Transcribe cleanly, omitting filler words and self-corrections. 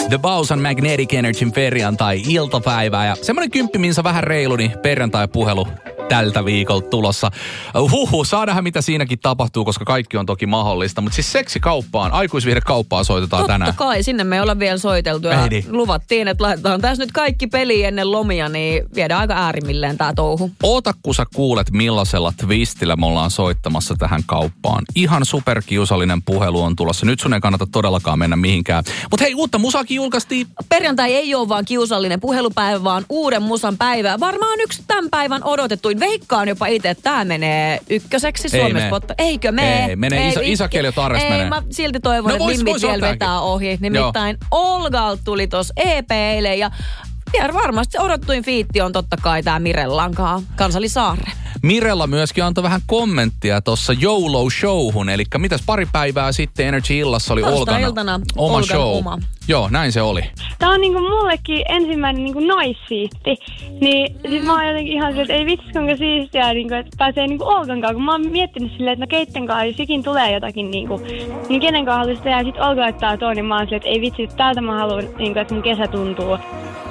The Bows on Magnetic Energyn perjantai-iltapäivää. Ja semmoinen 10 minsa vähän reilu, niin perjantai-puhelu tältä viikolta tulossa. Saadaanhan mitä siinäkin tapahtuu, koska kaikki on toki mahdollista. Mutta siis seksikauppaan, aikuisviihdekauppaan soitetaan tänään. Totta kai, sinne me ei olla vielä soiteltu. Ja luvattiin, että laitetaan tässä nyt kaikki peliin ennen lomia, niin viedään aika äärimmilleen tää touhu. Oota, kun sä kuulet, millaisella twistillä me ollaan soittamassa tähän kauppaan. Ihan superkiusallinen puhelu on tulossa. Nyt sun ei kannata todellakaan mennä mihinkään. Mutta hei, uutta musaakin julkaistiin. Perjantai ei ole vaan kiusallinen puhelupäivä, vaan uuden musan päivä. Varmaan yksi tämän päivän odotettuin. Veikkaan jopa itse, että tää menee ykköseksi Suomessa. Eikö mene? Ei mene. Isakeli ja Tarres menee. Mä silti toivon, että Mimmit vielä vetää ohi. Nimittäin Olgalta tuli tossa EP eilen ja varmasti odottuin fiitti on totta kai tää Mirellankaan, Kansallisaarre. Mirella myöskin antoi vähän kommenttia tuossa YOLO-showhun, eli mitäs pari päivää sitten Energy-illassa oli Olgan oma show. Joo, näin se oli. Tää on niinku mullekin ensimmäinen niinku naisfiitti, niin siis mä oon jotenkin ihan sille, että ei vitsi kuinka siistiä, niinku, että pääsee niinku Olgan kanssa, kun mä oon miettinyt silleen, että no keitten kanssa, jos ikin tulee jotakin niinku, niin kenen kanssa haluaisi tehdä, ja sit Olga laittaa tuon, niin mä oon silleen, että ei vitsi, että täältä mä haluan, niinku, että mun kesä tuntuu.